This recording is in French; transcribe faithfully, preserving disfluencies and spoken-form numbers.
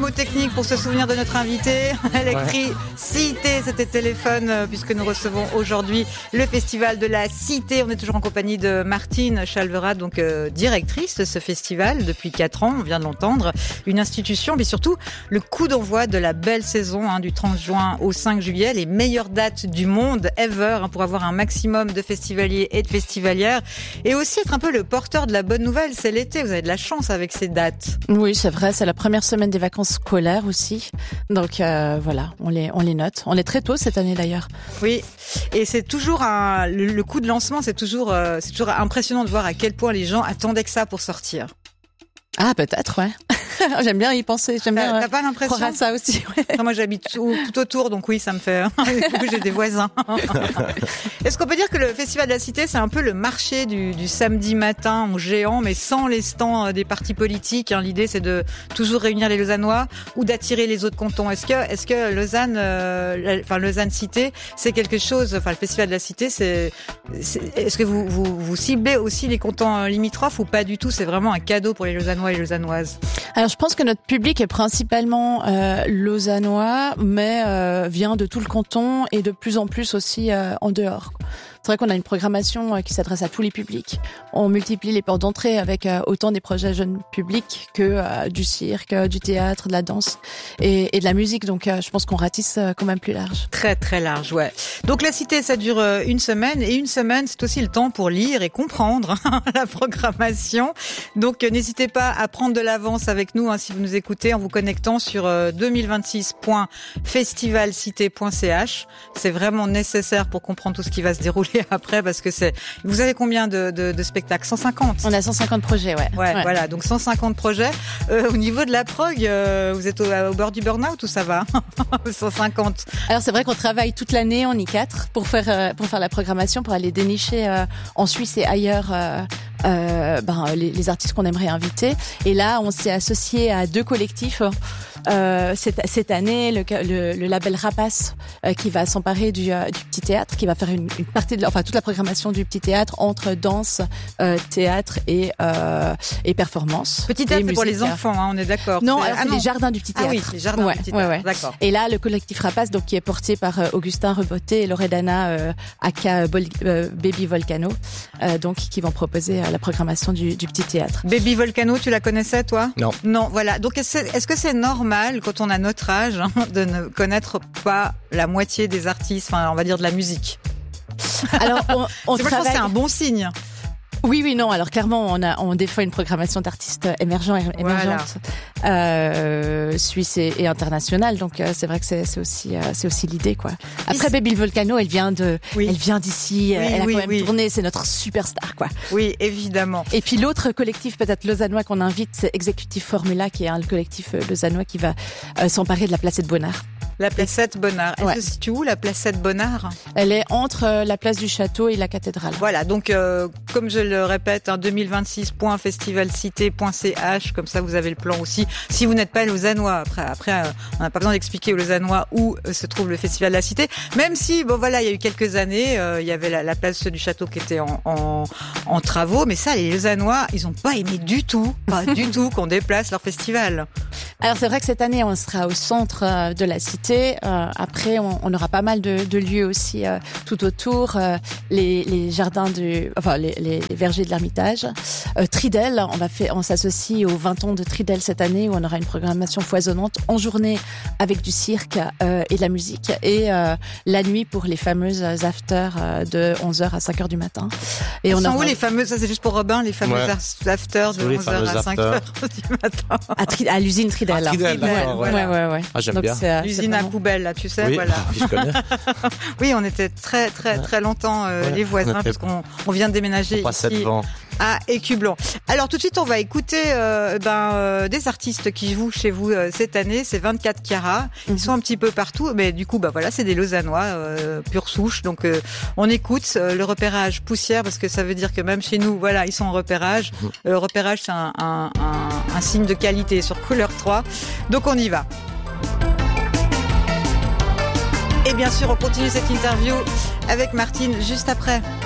mnémotechnique pour se souvenir de notre invité. Elle écrit ouais. Cité, c'était téléphone, puisque nous recevons aujourd'hui le festival de la Cité. On est toujours en compagnie de Martine Chalverat, donc euh, directrice de ce festival depuis quatre ans, on vient de l'entendre. Une institution, mais surtout le coup d'envoi de la belle saison hein, du trente juin au cinq juillet. Les meilleures dates du monde ever hein, pour avoir un maximum de festivaliers et de festivalières. Et aussi être un peu le porteur de la bonne nouvelle, c'est l'été. Vous avez de la chance avec ces dates. Oui, c'est vrai, c'est la première semaine des vacances scolaires aussi. Donc euh, voilà, on les on les note. On est très tôt cette année d'ailleurs. Oui, et c'est toujours un le, le coup de lancement, c'est toujours euh, c'est toujours impressionnant de voir à quel point les gens attendaient que ça pour sortir. Ah peut-être ouais. J'aime bien y penser, j'aime bien. T'as pas l'impression croire à ça aussi. Ouais. Enfin, moi j'habite tout, tout autour, donc oui, ça me fait. J'ai des voisins. Est-ce qu'on peut dire que le Festival de la Cité, c'est un peu le marché du, du samedi matin en géant, mais sans les stands des partis politiques hein. L'idée, c'est de toujours réunir les Lausannois ou d'attirer les autres cantons. Est-ce que, est-ce que Lausanne, euh, enfin Lausanne Cité, c'est quelque chose. Enfin, le Festival de la Cité, c'est. c'est est-ce que vous, vous vous ciblez aussi les cantons limitrophes ou pas du tout? C'est vraiment un cadeau pour les Lausannois et les Lausannoises. Alors, je pense que notre public est principalement euh, lausannois, mais euh, vient de tout le canton et de plus en plus aussi euh, en dehors. C'est vrai qu'on a une programmation euh, qui s'adresse à tous les publics. On multiplie les portes d'entrée avec euh, autant des projets jeunes publics que euh, du cirque, euh, du théâtre, de la danse et, et de la musique. Donc, euh, je pense qu'on ratisse euh, quand même plus large. Très, très large, ouais. Donc, la Cité, ça dure euh, une semaine. Et une semaine, c'est aussi le temps pour lire et comprendre la programmation. Donc, euh, n'hésitez pas à prendre de l'avance avec nous hein, si vous nous écoutez en vous connectant sur euh, deux mille vingt-six point festivalcité point c h. C'est vraiment nécessaire pour comprendre tout ce qui va se dérouler après parce que c'est. Vous avez combien de, de, de spectacles? cent cinquante. On a cent cinquante projets, ouais. Ouais, ouais. Voilà. Donc cent cinquante projets. Euh, au niveau de la prog, euh, vous êtes au, au bord du burn-out ou ça va? cent cinquante. Alors c'est vrai qu'on travaille toute l'année en I quatre pour faire euh, pour faire la programmation, pour aller dénicher euh, en Suisse et ailleurs euh, euh, ben les, les artistes qu'on aimerait inviter. Et là, on s'est associé à deux collectifs. Euh, cette, cette année, le, le, le label Rapace euh, qui va s'emparer du, euh, du petit théâtre, qui va faire une, une partie de, enfin toute la programmation du petit théâtre entre danse, euh, théâtre et euh, et performance. Petit théâtre, c'est pour les enfants, hein, on est d'accord. Non, c'est... alors ah, c'est non. les jardins du petit théâtre. Ah oui, les jardins ouais, du petit théâtre. Ouais, ouais. D'accord. Et là, le collectif Rapace, donc qui est porté par euh, Augustin Reboté et Loredana euh, aka Bol- euh, Baby Volcano, euh, donc qui vont proposer euh, la programmation du, du petit théâtre. Baby Volcano, tu la connaissais toi? Non. Non, voilà. Donc est-ce, est-ce que c'est normal quand on a notre âge hein, de ne connaître pas la moitié des artistes, enfin on va dire de la musique? Alors on, on c'est travaille. moi, je pense que c'est un bon signe. Oui, oui, non. Alors clairement, on a, on défend une programmation d'artistes émergents, et émergentes, voilà. euh, suisses et, et internationales. Donc euh, c'est vrai que c'est, c'est aussi, euh, c'est aussi l'idée, quoi. Après, oui, Baby Volcano, elle vient de, oui. elle vient d'ici. Oui, elle a oui, quand même oui. tourné. C'est notre superstar, quoi. Oui, évidemment. Et puis l'autre collectif, peut-être lausannois qu'on invite, c'est Executive Formula, qui est un collectif lausannois qui va euh, s'emparer de la Placette Bonnard. La Placette Bonnard. Elle ouais. se situe où, la Placette Bonnard? Elle est entre euh, la place du Château et la cathédrale. Voilà, donc euh, comme je le répète, hein, deux mille vingt-six point festivalcité point c h, comme ça vous avez le plan aussi. Si vous n'êtes pas lausannois, après, après euh, on n'a pas besoin d'expliquer aux lausannois où euh, se trouve le Festival de la Cité. Même si, bon voilà, il y a eu quelques années, euh, il y avait la, la place du Château qui était en, en, en travaux, mais ça, les lausannois, ils n'ont pas aimé du tout, pas du tout qu'on déplace leur festival. Alors c'est vrai que cette année, on sera au centre euh, de la Cité. Euh, après, on, on aura pas mal de, de lieux aussi euh, tout autour, euh, les, les jardins du, enfin les, les vergers de l'Ermitage, euh, Tridel. On va faire, on s'associe aux vingt ans de Tridel cette année où on aura une programmation foisonnante en journée avec du cirque euh, et de la musique et euh, la nuit pour les fameuses afters euh, de onze heures à cinq heures du matin. Et on sont aura... où les fameuses, ça c'est juste pour Robin, les fameuses ouais. afters de onze heures à cinq heures du matin. À, tri, à l'usine Tridel. À Tridel, d'accord, ouais, ouais, ouais, ouais. Ah, j'aime donc bien. C'est, l'usine c'est à poubelle, là, tu sais, oui, voilà. Oui, je connais. Oui, on était très, très, très longtemps euh, ouais, les voisins, fait... parce qu'on on vient de déménager ici à Écublon. Alors, tout de suite, on va écouter euh, ben, euh, des artistes qui jouent chez vous euh, cette année. C'est vingt-quatre carats. Ils mm-hmm. sont un petit peu partout, mais du coup, bah voilà, c'est des Lausannois, euh, pure souche. Donc, euh, on écoute euh, le repérage poussière, parce que ça veut dire que même chez nous, voilà, ils sont en repérage. Mm-hmm. Le repérage, c'est un, un, un, un signe de qualité sur Couleur trois. Donc, on y va. Et bien sûr, on continue cette interview avec Martine juste après.